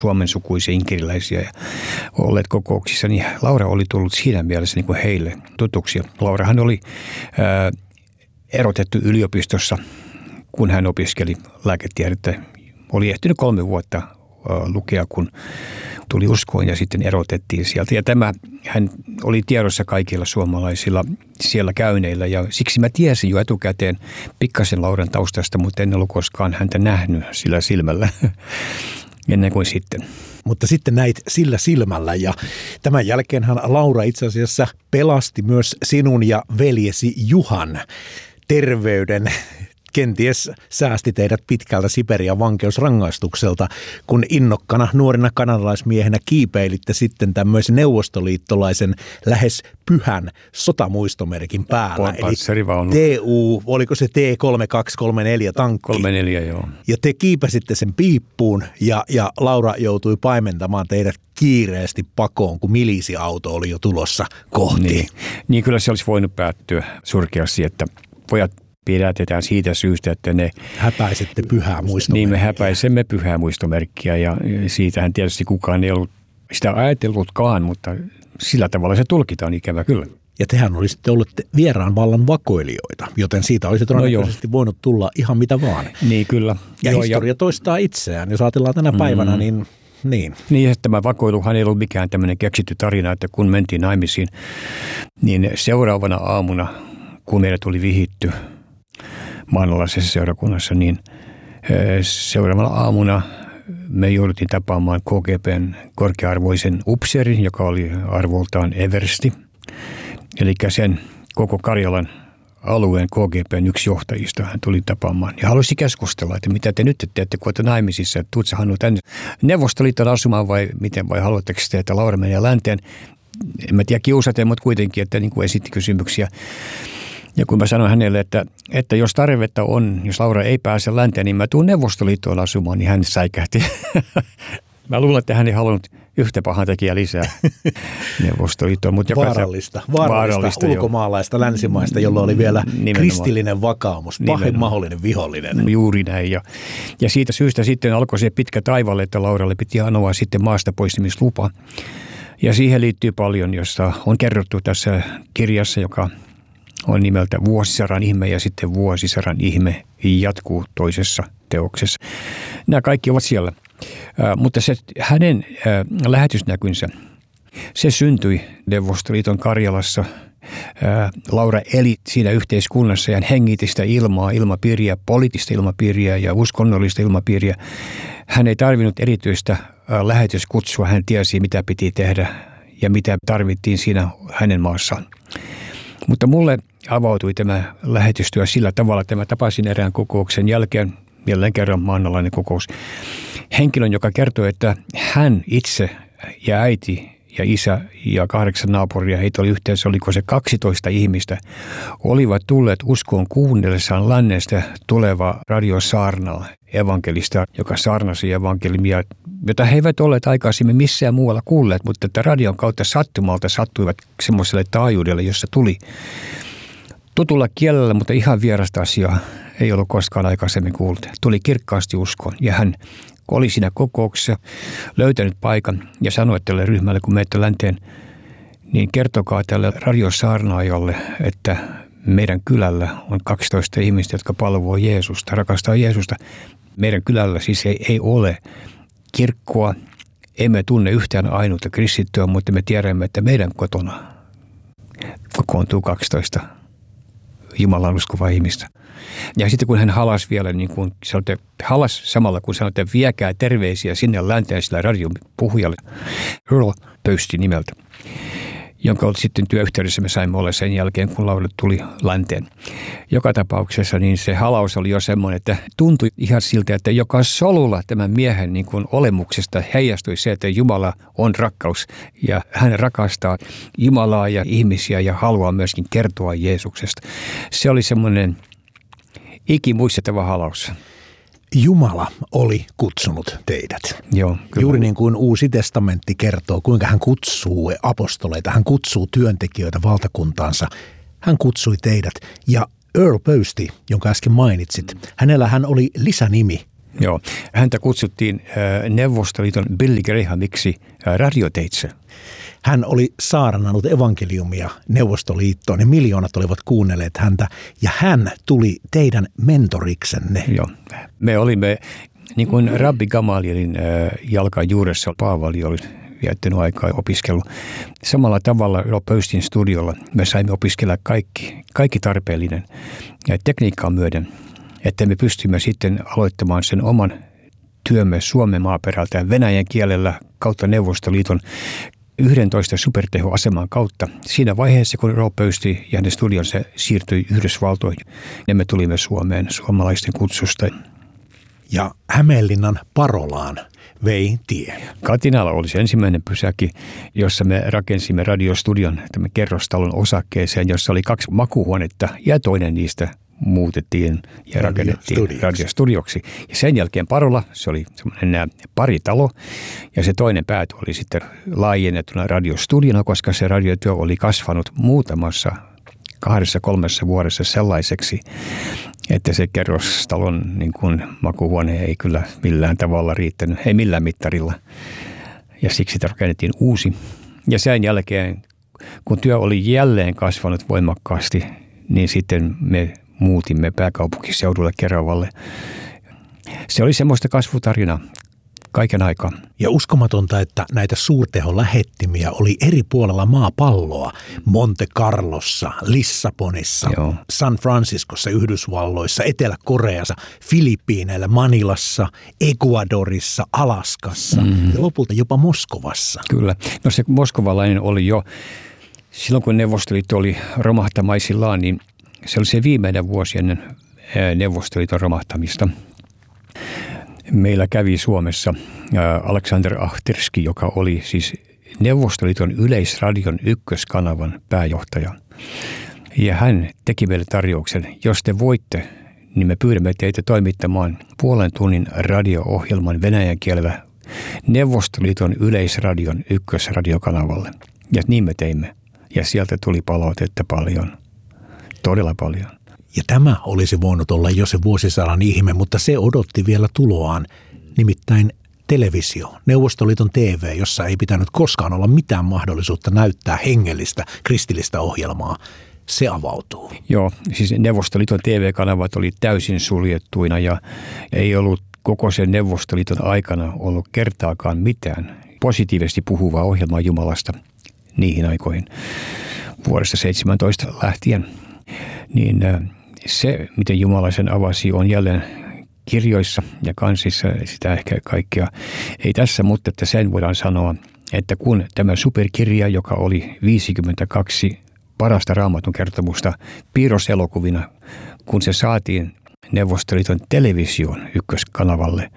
Suomen sukuisia inkeriläisiä ja olleet kokouksissa, niin Laura oli tullut siinä mielessä niin kuin heille tutuksi. Laurahan oli erotettu yliopistossa, kun hän opiskeli lääketiedettä. Oli ehtinyt 3 vuotta lukea, kun tuli uskoon ja sitten erotettiin sieltä. Ja hän oli tiedossa kaikilla suomalaisilla siellä käyneillä ja siksi mä tiesin jo etukäteen pikkasen Lauran taustasta, mutta en ollut koskaan häntä nähnyt sillä silmällä ennen kuin sitten. Mutta sitten näit sillä silmällä ja tämän jälkeenhän Laura itse asiassa pelasti myös sinun ja veljesi Juhan terveyden. Kenties säästi teidät pitkältä Siperian vankeusrangaistukselta, kun innokkana nuorena kanadalaismiehenä kiipeilitte sitten tämmöisen neuvostoliittolaisen lähes pyhän sotamuistomerkin päällä. Eli TU, oliko se T3234 tankki? 34, joo. Ja te kiipäsitte sen piippuun ja Laura joutui paimentamaan teidät kiireesti pakoon, kun milisiauto oli jo tulossa kohti. Niin kyllä se olisi voinut päättyä surkeasti, että pojat pidätetään siitä syystä, että ne häpäisette pyhää muistomerkkiä. Niin me häpäisemme pyhää muistomerkkiä ja siitähän tietysti kukaan ei ollut sitä ajatellutkaan, mutta sillä tavalla se tulkitaan ikävä kyllä. Ja tehän olisitte olleet vieraan vallan vakoilijoita, joten siitä olisi todennäköisesti voinut tulla ihan mitä vaan. Niin kyllä. Ja historia toistaa itseään. Jos ajatellaan tänä päivänä, niin. Niin, että tämä vakoiluhan ei ollut mikään tämmöinen keksitty tarina, että kun mentiin naimisiin, niin seuraavana aamuna, kun meidät oli vihitty maanalaisessa seurakunnassa, niin seuraavana aamuna me jouduttiin tapaamaan KGB:n korkea-arvoisen upseerin, joka oli arvoltaan eversti. Eli sen koko Karjalan alueen KGB:n yksi johtajista hän tuli tapaamaan. Ja halusi keskustella, että mitä te nyt teette, kun olette naimisissa, että tuut sä Hannu tänne Neuvostoliiton asumaan vai miten, vai haluatteko te, että Laura menee länteen? En mä tiedä kiusaten, mutta kuitenkin, että niin kuin esitti kysymyksiä. Ja kun mä sanoin hänelle, että jos tarvetta on, jos Laura ei pääse länteen, niin mä tuun Neuvostoliittoon asumaan, niin hän säikähti. Mä luulen, että hän ei halunnut yhtä pahan tekijä lisää Neuvostoliittoon. Mutta vaarallista ulkomaalaista, länsimaista, jolla oli vielä kristillinen vakaumus, pahin mahdollinen vihollinen. Juuri näin. Ja siitä syystä sitten alkoi se pitkä taivalle, että Lauralle piti anoa sitten maasta poistumislupa. Ja siihen liittyy paljon, josta on kerrottu tässä kirjassa, joka on nimeltä Vuosisadan ihme ja sitten Vuosisadan ihme jatkuu toisessa teoksessa. Nämä kaikki ovat siellä. Mutta se hänen lähetysnäkynsä, se syntyi Neuvostoliiton Karjalassa. Laura eli siinä yhteiskunnassa ja hän hengitti sitä ilmapiiriä, poliittista ilmapiiriä ja uskonnollista ilmapiiriä. Hän ei tarvinnut erityistä lähetyskutsua, hän tiesi mitä piti tehdä ja mitä tarvittiin siinä hänen maassaan. Mutta mulle avautui tämä lähetystyö sillä tavalla, että mä tapasin erään kokouksen jälkeen, jälleen kerran maanalainen kokous, henkilön, joka kertoi, että hän itse ja äiti ja isä ja 8 naapuria, heitä oli yhteensä, oliko se 12 ihmistä, olivat tulleet uskoon kuunnellessaan lännestä tuleva radiosaarnaa evankelista, joka saarnasi evankelimia, jota he eivät olleet aikaisemmin missään muualla kuulleet, mutta että radion kautta sattumalta sattuivat semmoiselle taajuudelle, jossa tuli tutulla kielellä, mutta ihan vierasta asiaa ei ollut koskaan aikaisemmin kuullut. Tuli kirkkaasti uskoon ja hän oli siinä kokouksessa löytänyt paikan ja sanoi tälle ryhmälle, kun menette länteen, niin kertokaa tälle radiosaarnaajalle, että meidän kylällä on 12 ihmistä, jotka palvoo Jeesusta, rakastaa Jeesusta. Meidän kylällä siis ei ole kirkkoa, emme tunne yhtään ainutta kristittyä, mutta me tiedämme, että meidän kotona kokoontuu 12 Jumalan uskovaa ihmistä. Ja sitten kun hän halasi vielä, niin kuin sanoitte, samalla kun sanoitte, viekää terveisiä sinne länteen sillä radion puhujalle, Earl Pöysti nimeltä, jonka sitten työyhteydessä me saimme olla sen jälkeen, kun Laura tuli länteen. Joka tapauksessa niin se halaus oli jo semmoinen, että tuntui ihan siltä, että joka solulla tämän miehen niin kuin olemuksesta heijastui se, että Jumala on rakkaus ja hän rakastaa Jumalaa ja ihmisiä ja haluaa myöskin kertoa Jeesuksesta. Se oli semmoinen ikimuistettava halaus. Jumala oli kutsunut teidät. Joo, kyllä. Juuri niin kuin Uusi testamentti kertoo, kuinka hän kutsuu apostoleita, hän kutsuu työntekijöitä valtakuntaansa. Hän kutsui teidät. Ja Earl Pöysti, jonka äsken mainitsit, hänellä hän oli lisänimi, Joo, häntä kutsuttiin Neuvostoliiton Billy Grahamiksi radioteitse. Hän oli saarnannut evankeliumia Neuvostoliittoon ja miljoonat olivat kuunnelleet häntä ja hän tuli teidän mentoriksenne. Joo, me olimme niin kuin Rabbi Gamalielin jalkan juuressa. Paavali oli viettänyt aikaa ja opiskellut. Samalla tavalla Rob Postin studiolla me saimme opiskella kaikki tarpeellinen tekniikkaa myöden, että me pystymme sitten aloittamaan sen oman työmme Suomen maaperältä Venäjän kielellä kautta Neuvostoliiton 11 supertehoaseman kautta. Siinä vaiheessa, kun Rob Posti ja hänen studionsa siirtyi Yhdysvaltoihin, ja me tulimme Suomeen suomalaisten kutsusta. Ja Hämeenlinnan Parolaan vei tie. Katinalla oli se ensimmäinen pysäki, jossa me rakensimme radiostudion tämän kerrostalon osakkeeseen, jossa oli 2 makuuhuonetta ja toinen niistä muutettiin ja rakennettiin radiostudioksi. Ja sen jälkeen Parola, se oli semmoinen paritalo ja se toinen pääty oli sitten laajennettuna radiostudiona, koska se radiotyö oli kasvanut muutamassa 2-3 vuodessa sellaiseksi, että se kerrostalon niin kuin makuuhuone ei kyllä millään tavalla riittänyt, ei millään mittarilla. Ja siksi rakennettiin uusi. Ja sen jälkeen, kun työ oli jälleen kasvanut voimakkaasti, niin sitten me muutimme pääkaupunkiseudulle Keravalle. Se oli semmoista kasvutarinaa kaiken aikaa. Ja uskomatonta, että näitä suurteholähettimiä oli eri puolella maapalloa. Monte Carlossa, Lissabonissa, Joo. San Franciscossa, Yhdysvalloissa, Etelä-Koreassa, Filippiineillä, Manilassa, Ecuadorissa, Alaskassa ja lopulta jopa Moskovassa. Kyllä. No se moskovalainen oli jo, silloin kun Neuvostoliitto oli romahtamaisillaan, niin se oli se viimeinen vuosi ennen Neuvostoliiton romahtamista. Meillä kävi Suomessa Aleksander Ahterski, joka oli siis Neuvostoliiton Yleisradion ykköskanavan pääjohtaja. Ja hän teki meille tarjouksen, jos te voitte, niin me pyydämme teitä toimittamaan 0,5 tunnin radio-ohjelman venäjän kielellä Neuvostoliiton Yleisradion ykkösradiokanavalle. Ja niin me teimme. Ja sieltä tuli palautetta paljon, todella paljon. Ja tämä olisi voinut olla jo se vuosisadan ihme, mutta se odotti vielä tuloaan, nimittäin televisio, Neuvostoliiton TV, jossa ei pitänyt koskaan olla mitään mahdollisuutta näyttää hengellistä, kristillistä ohjelmaa. Se avautuu. Joo, siis Neuvostoliiton TV-kanavat oli täysin suljettuina ja ei ollut koko sen Neuvostoliiton aikana ollut kertaakaan mitään positiivisesti puhuvaa ohjelmaa Jumalasta niihin aikoihin vuodesta 17 lähtien. Niin se, miten Jumala sen avasi, on jälleen kirjoissa ja kansissa, sitä ehkä kaikkea ei tässä, mutta että sen voidaan sanoa, että kun tämä superkirja, joka oli 52 parasta Raamatun kertomusta piirroselokuvina, kun se saatiin Neuvostoliiton television ykköskanavalle,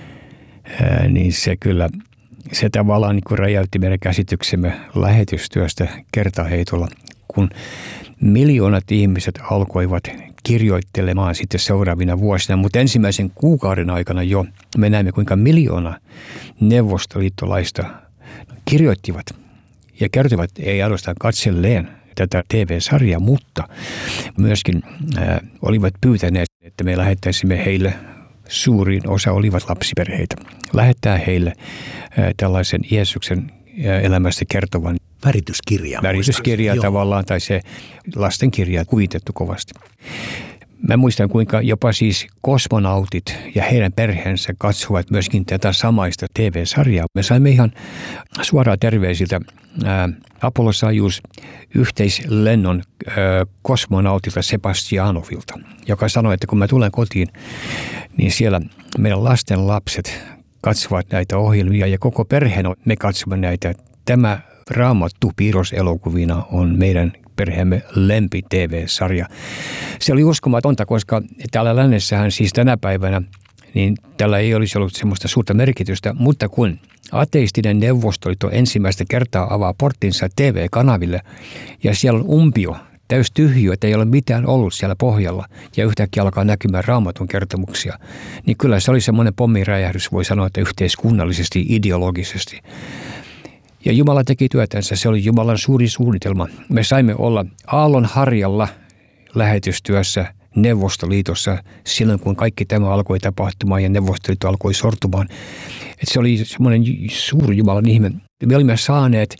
niin se kyllä, se tavallaan niin kuin räjäytti meidän käsityksemme lähetystyöstä kertaheitolla, kun miljoonat ihmiset alkoivat kirjoittelemaan sitten seuraavina vuosina, mutta ensimmäisen kuukauden aikana jo me näimme, kuinka 1 miljoona neuvostoliittolaista kirjoittivat ja kertovat, ei ainoastaan katselleen tätä TV-sarjaa, mutta myöskin olivat pyytäneet, että me lähettäisimme heille, suurin osa olivat lapsiperheitä, lähettää heille tällaisen Jeesuksen elämästä kertovan värityskirja tavallaan, tai se lastenkirja kuvitettu kovasti. Mä muistan, kuinka jopa siis kosmonautit ja heidän perheensä katsovat myöskin tätä samaista TV-sarjaa. Me saimme ihan suoraan terveisiltä Apollo-Soyuz yhteislennon kosmonautilta Sebastianovilta, joka sanoi, että kun mä tulen kotiin, niin siellä meidän lasten lapset katsovat näitä ohjelmia ja koko perheen me katsomme näitä. Tämä Raamattu piirroselokuvina on meidän perheemme lempi TV-sarja. Se oli uskomatonta, koska täällä lännessähän siis tänä päivänä niin tällä ei olisi ollut semmoista suurta merkitystä, mutta kun ateistinen Neuvostoliitto ensimmäistä kertaa avaa porttinsa TV-kanaville ja siellä on umpio, täys tyhjö, että ei ole mitään ollut siellä pohjalla ja yhtäkkiä alkaa näkymään Raamatun kertomuksia, niin kyllä se oli semmoinen pommiräjähdys, voi sanoa, että yhteiskunnallisesti, ideologisesti. Ja Jumala teki työtänsä, se oli Jumalan suuri suunnitelma. Me saimme olla aallonharjalla lähetystyössä Neuvostoliitossa silloin, kun kaikki tämä alkoi tapahtumaan ja Neuvostoliitto alkoi sortumaan. Että se oli semmoinen suuri Jumalan ihme. Me olimme saaneet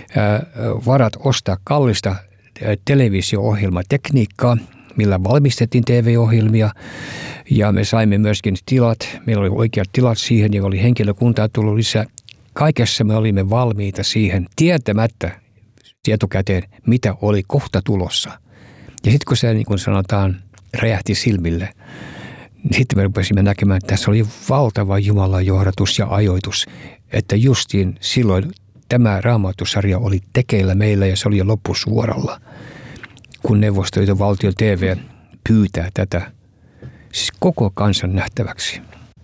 varat ostaa kallista televisio-ohjelmatekniikkaa, millä valmistettiin TV-ohjelmia. Ja me saimme myöskin tilat. Meillä oli oikeat tilat siihen ja oli henkilökuntaa tullut lisää. Kaikessa me olimme valmiita siihen tietämättä etukäteen, mitä oli kohta tulossa. Ja sitten kun se, niin kuin sanotaan, räjähti silmille, niin sitten me rupesimme näkemään, että tässä oli valtava Jumalan johdatus ja ajoitus. Että justiin silloin tämä Raamattusarja oli tekeillä meillä ja se oli jo loppusuoralla, kun Neuvostoliiton valtion TV pyytää tätä siis koko kansan nähtäväksi.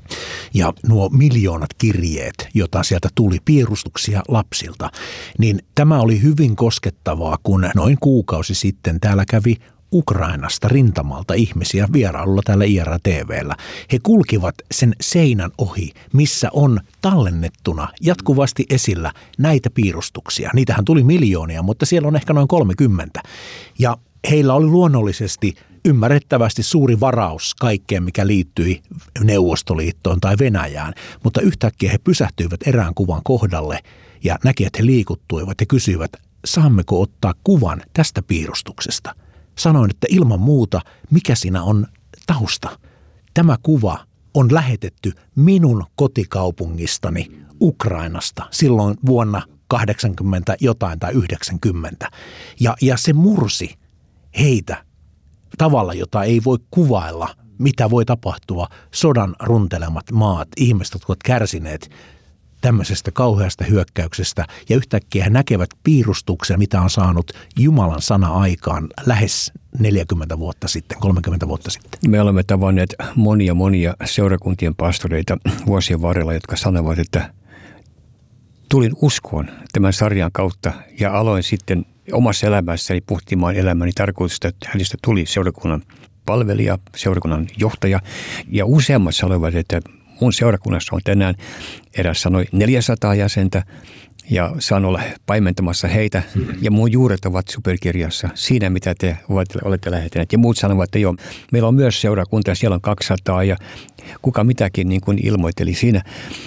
Ja nuo miljoonat kirjeet, joita sieltä tuli, piirustuksia lapsilta, niin tämä oli hyvin koskettavaa, kun noin kuukausi sitten täällä kävi Ukrainasta rintamalta ihmisiä vierailulla täällä IRA-TV:llä. He kulkivat sen seinän ohi, missä on tallennettuna jatkuvasti esillä näitä piirustuksia. Niitähän tuli miljoonia, mutta siellä on ehkä noin 30. Ja heillä oli luonnollisesti ymmärrettävästi suuri varaus kaikkeen, mikä liittyi Neuvostoliittoon tai Venäjään, mutta yhtäkkiä he pysähtyivät erään kuvan kohdalle ja näki, että he liikuttuivat ja kysyivät, saammeko ottaa kuvan tästä piirustuksesta. Sanoin, että ilman muuta, mikä siinä on tausta. Tämä kuva on lähetetty minun kotikaupungistani Ukrainasta silloin vuonna 80 jotain tai 90. Ja se mursi heitä tavalla, jota ei voi kuvailla, mitä voi tapahtua sodan runtelemat maat, ihmiset, jotka ovat kärsineet tämmöisestä kauheasta hyökkäyksestä ja yhtäkkiä he näkevät piirustuksen, mitä on saanut Jumalan sana aikaan lähes 40 vuotta sitten, 30 vuotta sitten. Me olemme tavanneet monia seurakuntien pastoreita vuosien varrella, jotka sanovat, että tulin uskoon tämän sarjan kautta ja aloin sitten omassa elämässäni pohtimaan elämäni tarkoitusta, että hänestä tuli seurakunnan palvelija, seurakunnan johtaja ja useammat sanoivat, että mun seurakunnassa on tänään eräs sanoi 400 jäsentä ja saan olla paimentamassa heitä. Ja mun juuret ovat superkirjassa siinä, mitä te olette lähettäneet. Ja muut sanovat, että joo, meillä on myös seurakunta ja siellä on 200 ja kuka mitäkin niin kuin ilmoitteli siinä.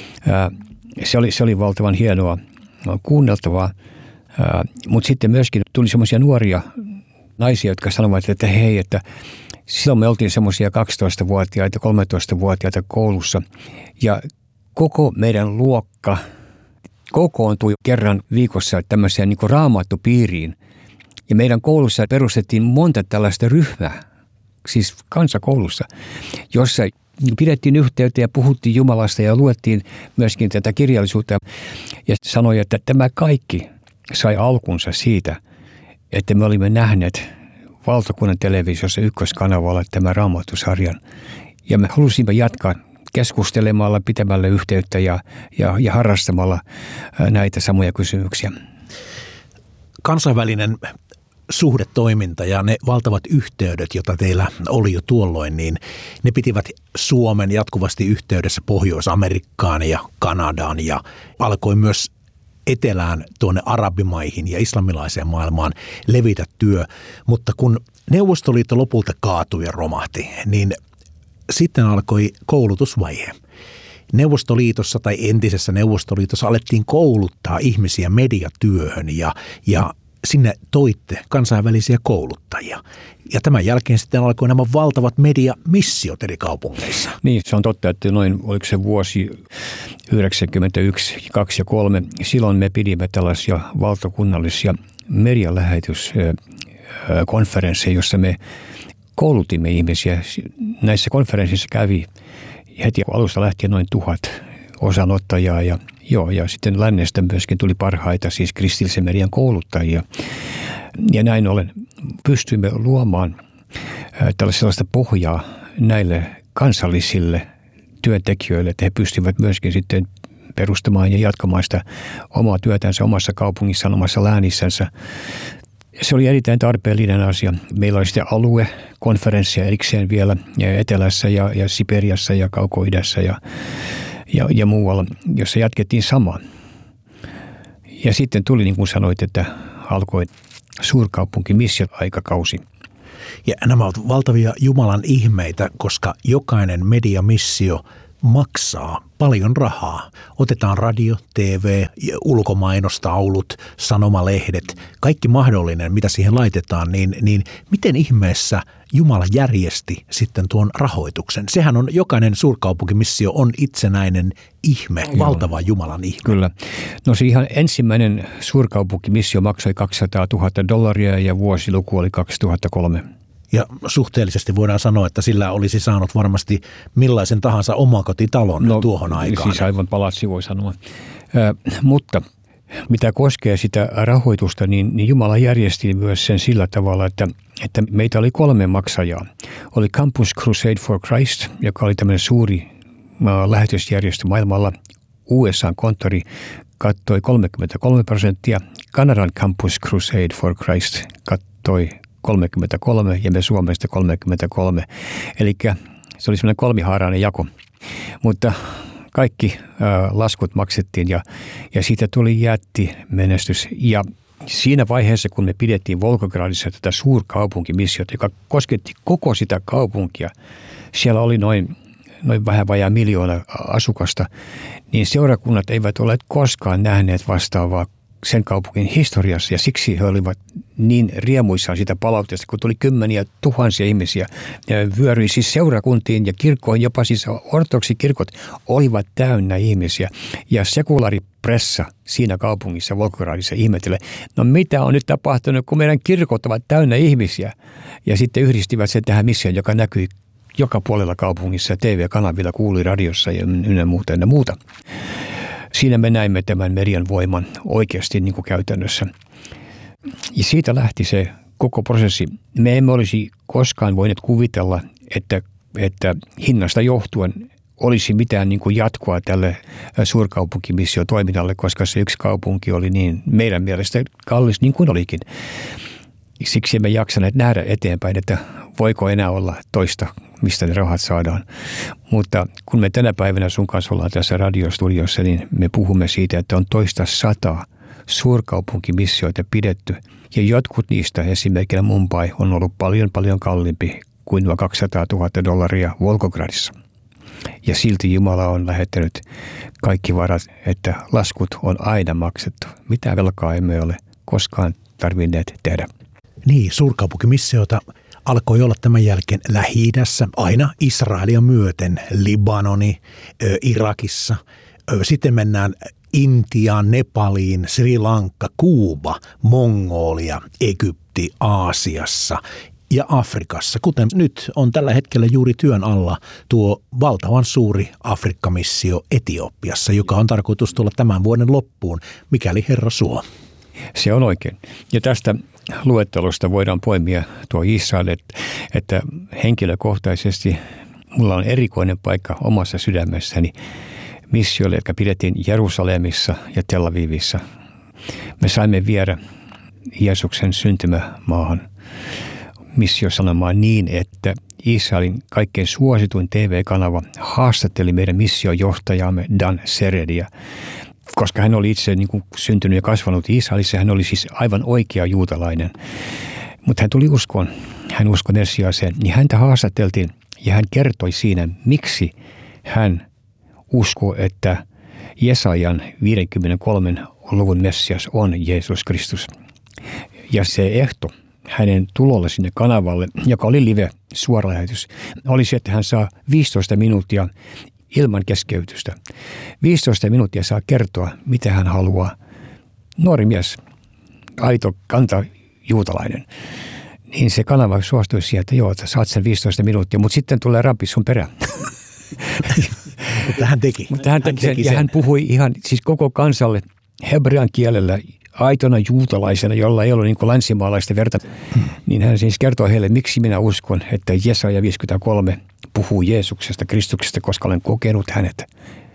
Se oli valtavan hienoa kuunneltavaa. Mutta sitten myöskin tuli semmoisia nuoria naisia, jotka sanovat, että hei, että silloin me oltiin semmoisia 12-vuotiaita, 13-vuotiaita koulussa ja koko meidän luokka kokoontui kerran viikossa tämmöiseen niin kuin raamattupiiriin. Ja meidän koulussa perustettiin monta tällaista ryhmää, siis kansakoulussa, jossa pidettiin yhteyttä ja puhuttiin Jumalasta ja luettiin myöskin tätä kirjallisuutta. Ja sanoi, että tämä kaikki sai alkunsa siitä, että me olimme nähneet valtakunnan televisiossa ykköskanavalla tämän Raamattusarjan. Ja me halusimme jatkaa keskustelemalla, pitämällä yhteyttä ja harrastamalla näitä samoja kysymyksiä. Kansainvälinen suhdetoiminta ja ne valtavat yhteydet, joita teillä oli jo tuolloin, niin ne pitivät Suomen jatkuvasti yhteydessä Pohjois-Amerikkaan ja Kanadaan ja alkoi myös etelään tuonne arabimaihin ja islamilaiseen maailmaan levitä työ. Mutta kun Neuvostoliitto lopulta kaatui ja romahti, niin sitten alkoi koulutusvaihe. Neuvostoliitossa tai entisessä Neuvostoliitossa alettiin kouluttaa ihmisiä mediatyöhön ja sinne toitte kansainvälisiä kouluttajia. Ja tämän jälkeen sitten alkoi nämä valtavat mediamissiot eri kaupungeissa. Niin, se on totta, että noin, oliko se vuosi 91, 2 ja 3, silloin me pidimme tällaisia valtakunnallisia medialähetyskonferensseja, jossa me koulutimme ihmisiä. Näissä konferenssissa kävi heti alusta lähtien noin 1000 osanottajaa ja sitten lännestä myöskin tuli parhaita, siis kristillisen median kouluttajia. Ja näin ollen pystyimme luomaan sellaista pohjaa näille kansallisille työntekijöille, että he pystyvät myöskin sitten perustamaan ja jatkamaan sitä omaa työtänsä omassa kaupungissaan, omassa läänissänsä. Se oli erittäin tarpeellinen asia. Meillä oli sitten aluekonferenssia erikseen vielä Etelässä ja Siperiassa ja Kaukoidässä ja muualla, jossa jatkettiin samaa. Ja sitten tuli, niin kuin sanoit, että alkoi suurkaupunki-mission-aikakausi. Ja nämä ovat valtavia Jumalan ihmeitä, koska jokainen mediamissio maksaa paljon rahaa. Otetaan radio, TV, ulkomainostaulut, sanomalehdet, kaikki mahdollinen, mitä siihen laitetaan, niin miten ihmeessä Jumala järjesti sitten tuon rahoituksen? Sehän on, jokainen suurkaupunkimissio on itsenäinen ihme, valtava Jumalan ihme. Kyllä. No se ihan ensimmäinen suurkaupunkimissio maksoi $200,000 ja vuosiluku oli 2003. Ja suhteellisesti voidaan sanoa, että sillä olisi saanut varmasti millaisen tahansa omakotitalon tuohon aikaan. Siis aivan palatsi voi sanoa. Mutta mitä koskee sitä rahoitusta, niin Jumala järjesti myös sen sillä tavalla, että meitä oli 3 maksajaa. Oli Campus Crusade for Christ, joka oli tämmöinen suuri lähetysjärjestö maailmalla. USA-konttori kattoi 33%, Kanadan Campus Crusade for Christ kattoi 33 ja me Suomesta 33. Eli se oli semmoinen kolmihaarainen jako. Mutta kaikki laskut maksettiin ja siitä tuli jättimenestys. Ja siinä vaiheessa, kun me pidettiin Volgogradissa tätä suurkaupunkimissiota, joka kosketti koko sitä kaupunkia, siellä oli noin vähän vajaa 1 miljoona asukasta, niin seurakunnat eivät ole koskaan nähneet vastaavaa sen kaupungin historiassa, ja siksi he olivat niin riemuissaan sitä palautteesta, kun tuli kymmeniä tuhansia ihmisiä ja vyöryi siis seurakuntiin ja kirkkoihin, jopa siis ortodoksikirkot olivat täynnä ihmisiä, ja sekulaaripressa siinä kaupungissa Volgogradissa ihmettelee, no mitä on nyt tapahtunut, kun meidän kirkot ovat täynnä ihmisiä, ja sitten yhdistivät sen tähän missioon, joka näkyi joka puolella kaupungissa, TV-kanavilla, kuului radiossa ja ynnä muuta. Siinä me näimme tämän median voiman oikeasti niin kuin käytännössä. Ja siitä lähti se koko prosessi. Me emme olisi koskaan voineet kuvitella, että hinnasta johtuen olisi mitään niin kuin jatkoa tälle suurkaupunkimissiotoiminnalle, koska se yksi kaupunki oli niin meidän mielestä kallis niin kuin olikin. Siksi emme jaksaneet nähdä eteenpäin, että voiko enää olla toista, mistä ne rahat saadaan. Mutta kun me tänä päivänä sun kanssa ollaan tässä radiostudiossa, niin me puhumme siitä, että on 200 suurkaupunkimissioita pidetty. Ja jotkut niistä, esimerkiksi Mumbai, on ollut paljon kalliimpi kuin nuo $200,000 Volgogradissa. Ja silti Jumala on lähettänyt kaikki varat, että laskut on aina maksettu. Mitään velkaa emme ole koskaan tarvinneet tehdä. Niin, suurkaupunkimissioita alkoi olla tämän jälkeen Lähi-idässä, aina Israelia myöten, Libanoni, Irakissa. Sitten mennään Intiaan, Nepaliin, Sri Lanka, Kuuba, Mongolia, Egypti, Aasiassa ja Afrikassa. Kuten nyt on tällä hetkellä juuri työn alla tuo valtavan suuri Afrikka-missio Etiopiassa, joka on tarkoitus tulla tämän vuoden loppuun, mikäli Herra suo. Se on oikein. Ja tästä luettelosta voidaan poimia tuo Israel, että henkilökohtaisesti mulla on erikoinen paikka omassa sydämessäni missioille, jotka pidettiin Jerusalemissa ja Tel Avivissa. Me saimme viedä Jeesuksen syntymämaahan missiosanomaan niin, että Israelin kaikkein suosituin TV-kanava haastatteli meidän missiojohtajaamme Dan Seredia, koska hän oli itse niin kuin syntynyt ja kasvanut Israelissa, hän oli siis aivan oikea juutalainen. Mutta hän tuli uskoon, hän uskoi Messiaaseen, niin häntä haastateltiin ja hän kertoi siinä, miksi hän uskoo, että Jesajan 53 luvun Messias on Jeesus Kristus. Ja se ehto hänen tulolla sinne kanavalle, joka oli live suoralähetys, oli se, että hän saa 15 minuuttia ilman keskeytystä. 15 minuuttia saa kertoa, mitä hän haluaa. Nuori mies, aito kanta juutalainen. Niin se kanava suostui siihen, että joo, että saat sen 15 minuuttia, mutta sitten tulee rabbi sun perään. Mutta hän teki. Hän teki sen. Ja hän puhui ihan siis koko kansalle hebrean kielellä aitona juutalaisena, jolla ei ollut niin kuin länsimaalaista verta. Niin hän siis kertoi heille, miksi minä uskon, että Jesaja 53 puhuu Jeesuksesta, Kristuksesta, koska olen kokenut hänet.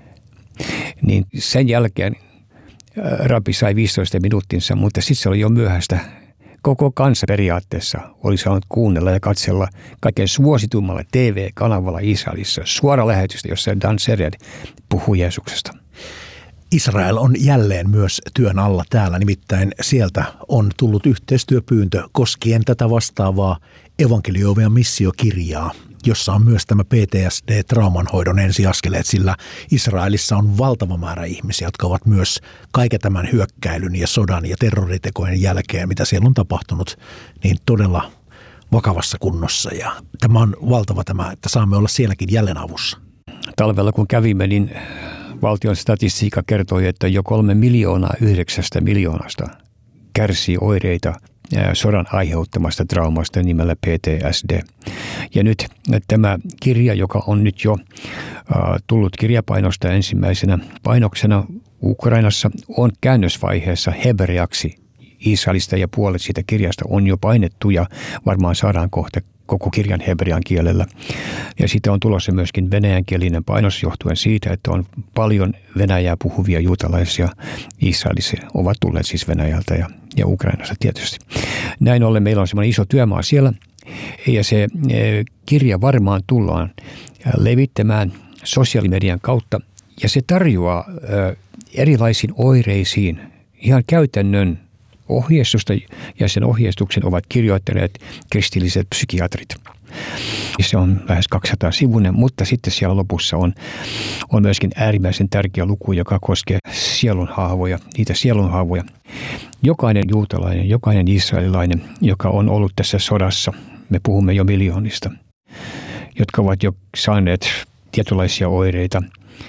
Niin sen jälkeen rabbi sai 15 minuuttinsa, mutta sitten se oli jo myöhäistä. Koko kansa periaatteessa oli saanut kuunnella ja katsella kaiken suositummalla TV-kanavalla Israelissa suora lähetystä, jossa Dan Sered puhuu Jeesuksesta. Israel on jälleen myös työn alla täällä, nimittäin sieltä on tullut yhteistyöpyyntö koskien tätä vastaavaa Evankeliovean missiokirjaa, jossa on myös tämä PTSD-traumanhoidon ensiaskeleet, sillä Israelissa on valtava määrä ihmisiä, jotka ovat myös kaiken tämän hyökkäilyn ja sodan ja terroritekojen jälkeen, mitä siellä on tapahtunut, niin todella vakavassa kunnossa. Ja tämä on valtava että saamme olla sielläkin jälleen avussa. Talvella kun kävimme, niin valtion statistiikka kertoi, että jo 3,9 miljoonasta kärsii oireita sodan aiheuttamasta traumasta nimellä PTSD. Ja nyt tämä kirja, joka on nyt jo tullut kirjapainosta ensimmäisenä painoksena Ukrainassa, on käännösvaiheessa hebreaksi Israelista ja puolet siitä kirjasta on jo painettu ja varmaan saadaan kohta koko kirjan hebrean kielellä. Ja siitä on tulossa myöskin venäjänkielinen painos johtuen siitä, että on paljon venäjää puhuvia juutalaisia Israelissa. Ovat tulleet siis Venäjältä ja Ukrainasta tietysti. Näin ollen meillä on semmoinen iso työmaa siellä ja se kirja varmaan tullaan levittämään sosiaalimedian kautta ja se tarjoaa erilaisiin oireisiin ihan käytännön ohjeistusta ja sen ohjeistuksen ovat kirjoittaneet kristilliset psykiatrit. Se on lähes 200-sivuinen, mutta sitten siellä lopussa on myöskin äärimmäisen tärkeä luku, joka koskee sielunhaavoja, niitä sielunhaavoja. Jokainen juutalainen, jokainen israelilainen, joka on ollut tässä sodassa, me puhumme jo miljoonista, jotka ovat jo saaneet tietynlaisia oireita,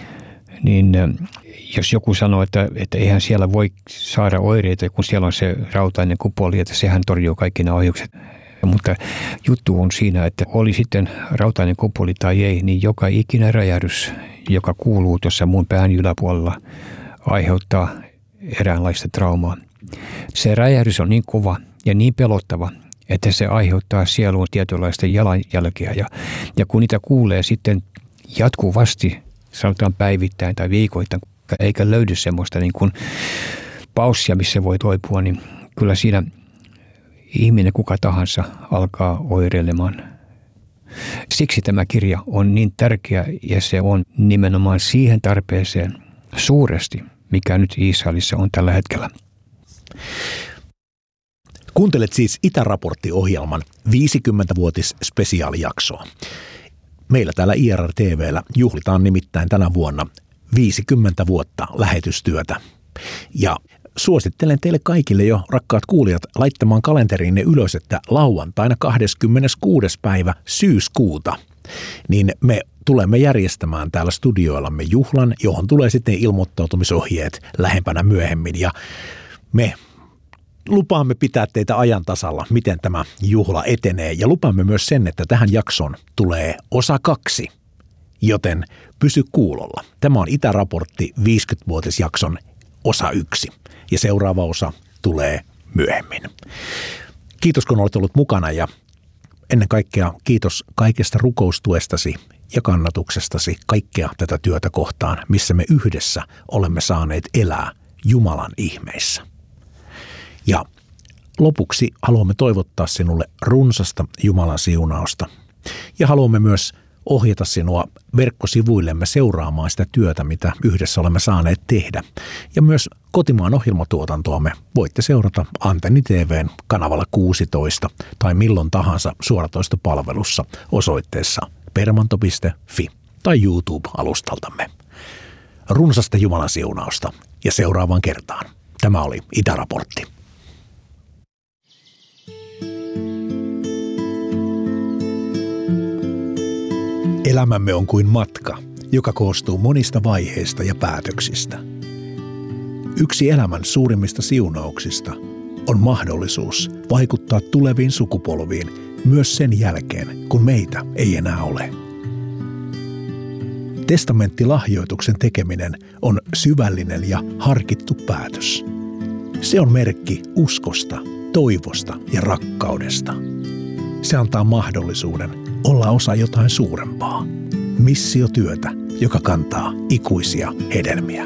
niin jos joku sanoo, että eihän siellä voi saada oireita, kun siellä on se rautainen kupoli, että sehän torjuu kaikki nämä ohjukset. Mutta juttu on siinä, että oli sitten rautainen kupoli tai ei, niin joka ikinen räjähdys, joka kuuluu tuossa mun pään yläpuolella, aiheuttaa eräänlaista traumaa. Se räjähdys on niin kova ja niin pelottava, että se aiheuttaa sieluun tietynlaista jalanjälkeä. Ja kun niitä kuulee sitten jatkuvasti, sanotaan päivittäin tai viikoittain, eikä löydy semmoista niin kuin paussia, missä voi toipua, niin kyllä siinä ihminen kuka tahansa alkaa oireilemaan. Siksi tämä kirja on niin tärkeä ja se on nimenomaan siihen tarpeeseen suuresti, mikä nyt Israelissa on tällä hetkellä. Kuuntelet siis Itäraportti-ohjelman 50-vuotis-spesiaalijaksoa. Meillä täällä IRR-TV:llä juhlitaan nimittäin tänä vuonna 50 vuotta lähetystyötä. Ja suosittelen teille kaikille jo, rakkaat kuulijat, laittamaan kalenteriinne ylös, että lauantaina 26. päivä syyskuuta, niin me tulemme järjestämään täällä studioillamme juhlan, johon tulee sitten ilmoittautumisohjeet lähempänä myöhemmin. Ja me lupaamme pitää teitä ajan tasalla, miten tämä juhla etenee. Ja lupaamme myös sen, että tähän jaksoon tulee osa 2, joten pysy kuulolla. Tämä on Itäraportti 50-vuotisjakson osa 1 ja seuraava osa tulee myöhemmin. Kiitos kun olet ollut mukana ja ennen kaikkea kiitos kaikesta rukoustuestasi ja kannatuksestasi kaikkea tätä työtä kohtaan, missä me yhdessä olemme saaneet elää Jumalan ihmeissä. Ja lopuksi haluamme toivottaa sinulle runsasta Jumalan siunausta ja haluamme myös ohjata sinua verkkosivuillemme seuraamaan sitä työtä, mitä yhdessä olemme saaneet tehdä. Ja myös kotimaan ohjelmatuotantoamme voitte seurata Antenni TV:n kanavalla 16 tai milloin tahansa suoratoistopalvelussa osoitteessa permanto.fi tai YouTube-alustaltamme. Runsasta Jumalan siunausta ja seuraavaan kertaan. Tämä oli Itäraportti. Elämämme on kuin matka, joka koostuu monista vaiheista ja päätöksistä. Yksi elämän suurimmista siunauksista on mahdollisuus vaikuttaa tuleviin sukupolviin myös sen jälkeen, kun meitä ei enää ole. Testamenttilahjoituksen tekeminen on syvällinen ja harkittu päätös. Se on merkki uskosta, toivosta ja rakkaudesta. Se antaa mahdollisuuden olla osa jotain suurempaa. Missiotyötä, joka kantaa ikuisia hedelmiä.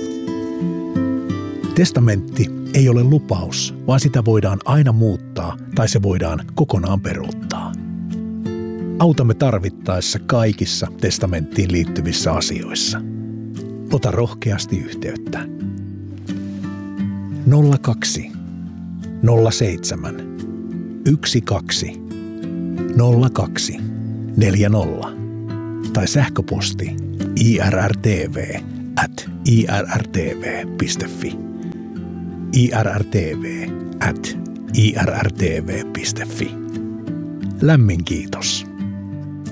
Testamentti ei ole lupaus, vaan sitä voidaan aina muuttaa tai se voidaan kokonaan peruuttaa. Autamme tarvittaessa kaikissa testamenttiin liittyvissä asioissa. Ota rohkeasti yhteyttä. 02 07 12 02 40 tai sähköposti irrtv@irrtv.fi. irrtv@irrtv.fi. Lämmin kiitos.